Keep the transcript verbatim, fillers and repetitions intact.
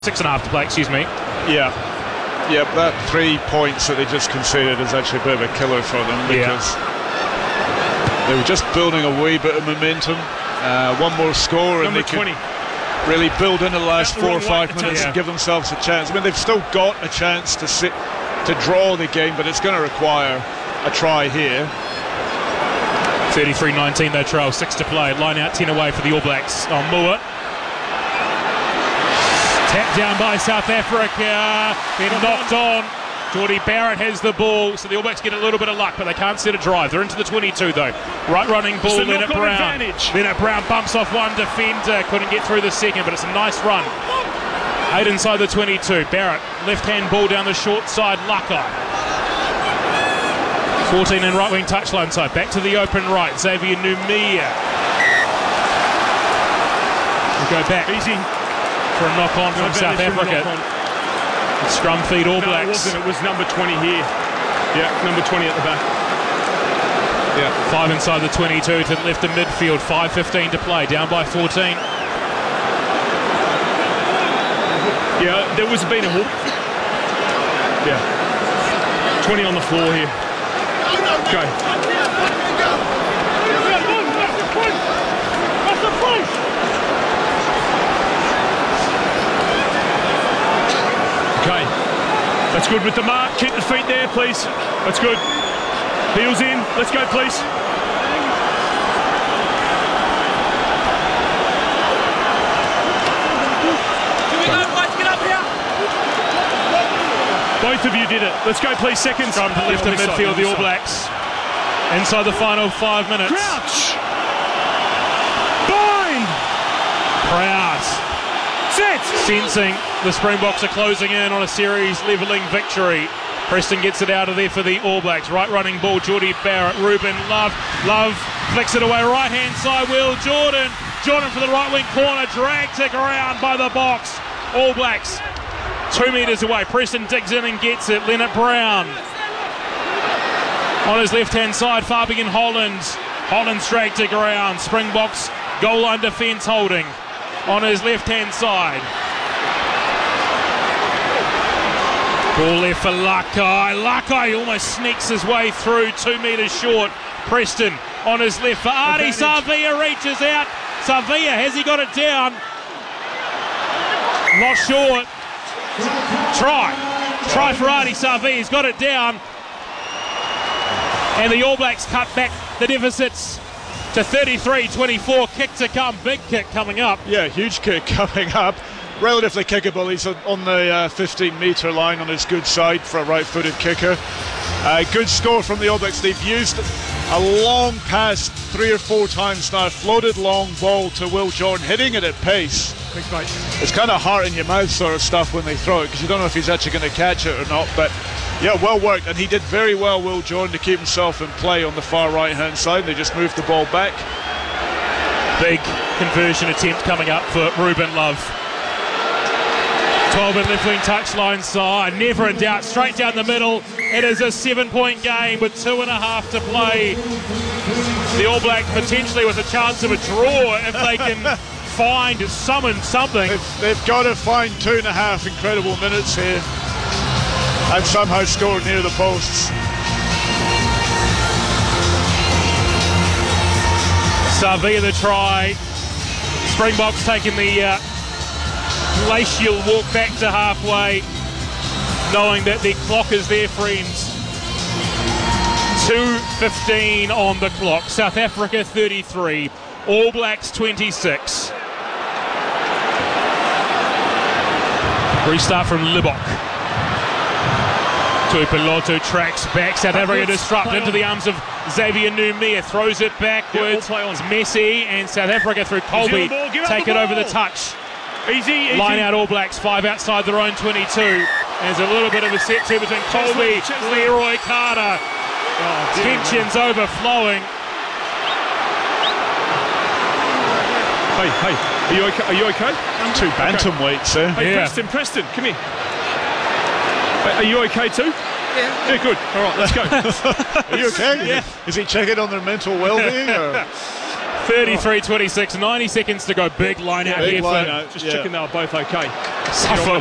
Six and a half to play, excuse me. Yeah. Yeah, that three points that they just conceded is actually a bit of a killer for them because yeah. they were just building a wee bit of momentum. Uh, one more score and Number they twenty. could really build in the last the four or wrong five way, minutes yeah. and give themselves a chance. I mean, they've still got a chance to sit to draw the game, but it's going to require a try here. thirty-three nineteen they trail, six to play. Line out, ten away for the All Blacks on Moore. Tapped down by South Africa, then knocked on. Jordie Barrett has the ball, so the All Blacks get a little bit of luck, but they can't set a drive. They're into the twenty-two though. Right running ball, Leonard Brown. Advantage. Leonard Brown bumps off one defender, couldn't get through the second, but it's a nice run. Eight inside the twenty-two. Barrett, left-hand ball down the short side, Lucky. fourteen in right-wing touchline side. Back to the open right, Xavier Numia. We'll go back. Easy. For a knock-on from South Africa. Scrum feed All Blacks. No, it wasn't. It was number twenty here. Yeah, number twenty at the back. Yeah. Five inside the twenty-two to the left of midfield. five fifteen to play. Down by fourteen. Yeah, there was been a hook. Yeah. twenty on the floor here. Go. That's the push. Okay, that's good with the mark. Keep the feet there, please. That's good. Heels in. Let's go, please. Get up here. Both of you did it. Let's go, please. Seconds. Scrum to left of midfield, the All Blacks. Inside the final five minutes. Crouch. Bind. Proud. Set. Sensing the Springboks are closing in on a series levelling victory. Preston gets it out of there for the All Blacks. Right running ball, Jordie Barrett, Ruben Love. Love flicks it away, right hand side, Will Jordan. Jordan for the right wing corner, dragged to ground by the box. All Blacks two metres away. Preston digs in and gets it. Leonard Brown on his left hand side, Fabian Holland. Holland's dragged to ground. Springboks goal line defence holding on his left hand side. Ball left for Lucky. Lucky almost sneaks his way through, two metres short. Preston on his left for Ardie Savea, reaches out. Savea, has he got it down? Not sure. Try. Try for Ardie Savea, he's got it down. And the All Blacks cut back the deficits to thirty-three twenty-four. Kick to come, big kick coming up. Yeah, huge kick coming up. Relatively kickable. He's on the uh, fifteen metre line on his good side for a right-footed kicker. Uh, good score from the All Blacks. They've used a long pass three or four times now. Floated long ball to Will Jordan, hitting it at pace. It's kind of heart in your mouth sort of stuff when they throw it because you don't know if he's actually going to catch it or not. But yeah, well worked, and he did very well, Will Jordan, to keep himself in play on the far right-hand side. They just moved the ball back. Big conversion attempt coming up for Ruben Love. twelve in left wing touchline side, never in doubt, straight down the middle. It is a seven point game with two and a half to play. The All Blacks potentially with a chance of a draw if they can find, summon something. They've, they've got to find two and a half incredible minutes here and somehow score near the posts. Savea the try. Springboks taking the uh, glacial walk back to halfway, knowing that the clock is their friends. two fifteen on the clock. South Africa thirty-three, All Blacks twenty-six. Restart from Libok. Tuipulotu tracks back. South Africa disrupt into the arms of Xavier Numia. Throws it backwards. It's Messi and South Africa through Colby. Take it over the touch. Easy, easy. Line out All Blacks, five outside their own twenty-two. There's a little bit of a set to between Colby, Leroy Carter. Oh, Tensions overflowing. Hey, hey, are you okay? Are you okay? Two bantamweights there. Hey, Yeah. Preston, Preston, come here. Are you okay too? Yeah. Yeah, good. All right, let's go. Are you okay? Yeah. Is he checking on their mental well-being? Or? thirty-three twenty-six, ninety seconds to go. Big line out Big here line for out. Just Yeah. checking they were both okay. Suffolk